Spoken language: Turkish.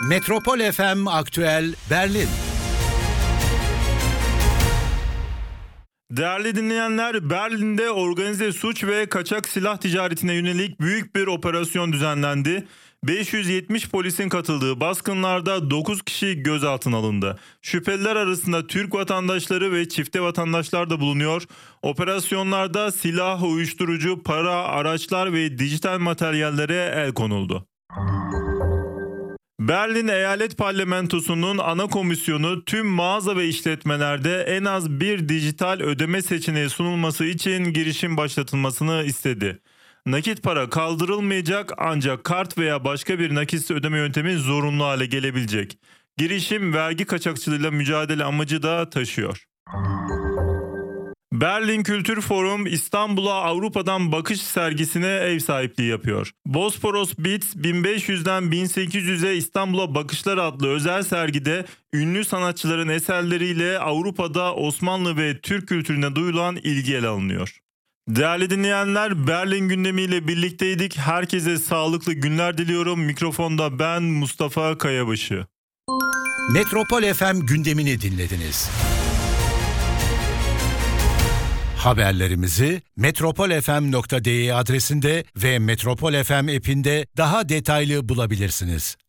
Metropol FM Aktüel Berlin. Değerli dinleyenler, Berlin'de organize suç ve kaçak silah ticaretine yönelik büyük bir operasyon düzenlendi. 570 polisin katıldığı baskınlarda 9 kişi gözaltına alındı. Şüpheliler arasında Türk vatandaşları ve çifte vatandaşlar da bulunuyor. Operasyonlarda silah, uyuşturucu, para, araçlar ve dijital materyallere el konuldu. Berlin Eyalet Parlamentosu'nun ana komisyonu tüm mağaza ve işletmelerde en az bir dijital ödeme seçeneği sunulması için girişim başlatılmasını istedi. Nakit para kaldırılmayacak ancak kart veya başka bir nakit ödeme yöntemi zorunlu hale gelebilecek. Girişim vergi kaçakçılığıyla mücadele amacı da taşıyor. Berlin Kültür Forum İstanbul'a Avrupa'dan bakış sergisine ev sahipliği yapıyor. Bosporos Beats 1500'den 1800'e İstanbul'a Bakışlar adlı özel sergide ünlü sanatçıların eserleriyle Avrupa'da Osmanlı ve Türk kültürüne duyulan ilgi ele alınıyor. Değerli dinleyenler, Berlin gündemiyle birlikteydik. Herkese sağlıklı günler diliyorum. Mikrofonda ben Mustafa Kayabaşı. Metropol FM gündemini dinlediniz. Haberlerimizi metropolfm.de adresinde ve Metropol FM app'inde daha detaylı bulabilirsiniz.